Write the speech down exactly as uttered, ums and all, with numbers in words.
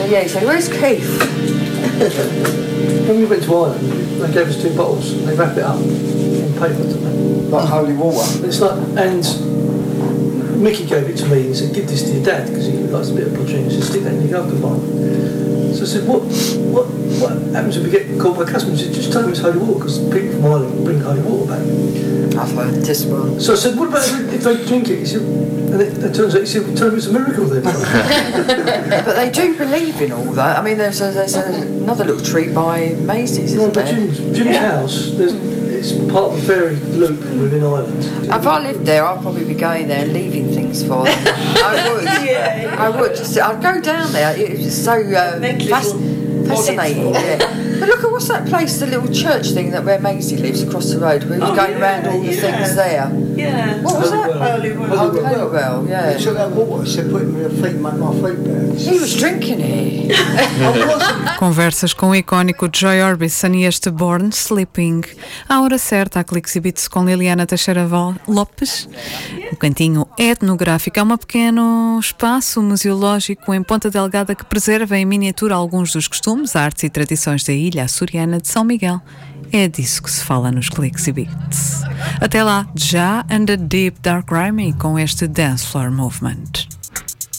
yeah, he said, "Where's Keith?" When we went to Ireland, they gave us two bottles and they wrap it up in paper, don't they? Like holy water. It's like, and Mickey gave it to me and he said, "Give this to your dad," because he likes a bit of poitrine. He said, "Stick that in your alcohol." So I said, what, what, what happens if we get caught by customs? He said, "Just tell them it's holy water, because people from Ireland bring holy water back." I've heard this one. So I said, "What about if they drink it?" He said, and it, it turns out, he said, "Well, tell them it's a miracle then." But they do believe in all that. I mean, there's a, there's a, another little treat by Macy's, isn't No, but there? Jim's, Jim's house, there's, it's part of a fairy loop within Ireland. If I lived there, I'd probably be going there and leaving things for them. I would. Yeah. I would. Just, I'd go down there. It's so uh, fas- fascinating. Yeah. But look at what's that place, the little church thing that where Maisie lives across the road. We were Oh, going yeah, around all the yeah. things there. Yeah. What was that? Holywell. Oh, Holywell, yeah. He took that water, said put it in your feet, make my feet better. He was drinking it. Conversas com o icónico Joy Orbison e este Born Sleeping. À hora certa, a Clique Exhibit com Liliana Teixeira Lopes. O cantinho etnográfico é um pequeno espaço museológico em Ponta Delgada que preserva em miniatura alguns dos costumes, artes e tradições da ilha açoriana de São Miguel. É disso que se fala nos Clique Exhibits. Até lá, Já and the Deep Dark Grimy com este Dance Floor Movement.